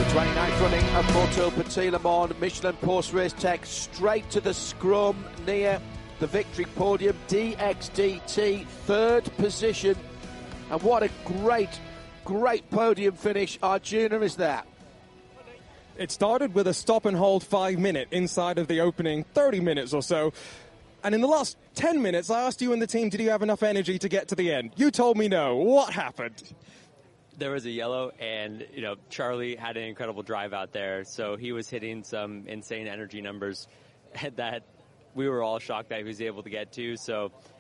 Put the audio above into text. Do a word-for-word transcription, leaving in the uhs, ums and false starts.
twenty-ninth running of Motul Petit Le Monde Michelin Post Race Tech, straight to the scrum near the victory podium. D X D T, third position. And what a great, great podium finish. Arjuna is that. It started with a stop and hold five minute inside of the opening thirty minutes or so. And in the last ten minutes, I asked you and the team, did you have enough energy to get to the end? You told me no. What happened? There was a yellow, and, you know, Charlie had an incredible drive out there, so he was hitting some insane energy numbers that we were all shocked that he was able to get to. So